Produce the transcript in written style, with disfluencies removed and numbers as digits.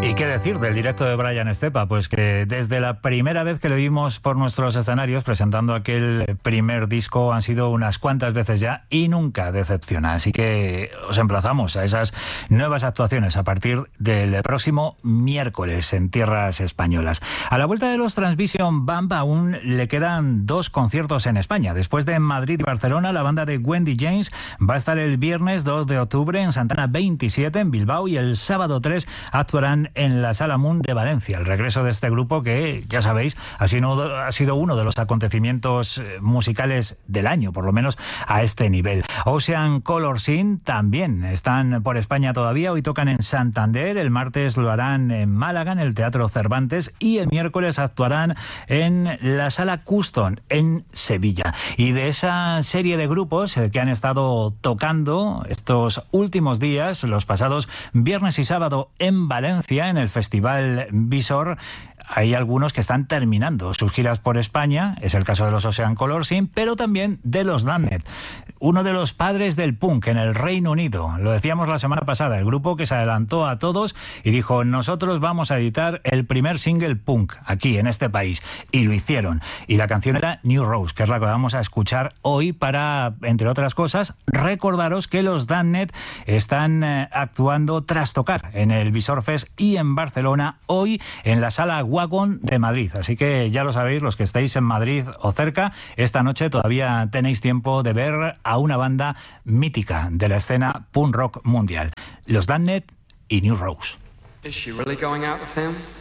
¿Y qué decir del directo de Brian Estepa? Pues que desde la primera vez que le vimos por nuestros escenarios presentando aquel primer disco han sido unas cuantas veces ya y nunca decepciona. Así que os emplazamos a esas nuevas actuaciones a partir del próximo miércoles en tierras españolas. A la vuelta de los Transvision Bump aún le quedan 2 conciertos en España. Después de Madrid y Barcelona, la banda de Wendy James va a estar el viernes 2 de octubre en Santana 27 en Bilbao y el sábado 3 actuarán en la Sala Moon de Valencia. El regreso de este grupo que, ya sabéis, ha sido uno de los acontecimientos musicales del año, por lo menos a este nivel. Ocean Color Scene también están por España todavía. Hoy tocan en Santander, el martes lo harán en Málaga, en el Teatro Cervantes, y el miércoles actuarán en la Sala Custom, en Sevilla. Y de esa serie de grupos que han estado tocando estos últimos días, los pasados viernes y sábado en Valencia, en el Festival Visor, hay algunos que están terminando sus giras por España. Es el caso de los Ocean Color Scene, pero también de los Damned, uno de los padres del punk en el Reino Unido. Lo decíamos la semana pasada, el grupo que se adelantó a todos y dijo: nosotros vamos a editar el primer single punk aquí en este país, y lo hicieron. Y la canción era New Rose, que es la que vamos a escuchar hoy para, entre otras cosas, recordaros que los Damned están actuando tras tocar en el Visor Fest y en Barcelona, hoy en la Sala Wagon de Madrid. Así que ya lo sabéis, los que estéis en Madrid o cerca, esta noche todavía tenéis tiempo de ver a una banda mítica de la escena punk rock mundial, los Damned y New Rose. Is she really going out with him?